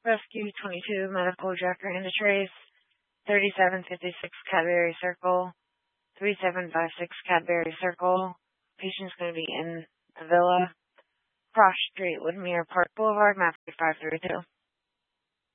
Rescue 22 Medical Jacker into Trace, 3756 Cadbury Circle, 3756 Cadbury Circle. Patient's going to be in the villa, cross street Woodmere Park Boulevard, map 532.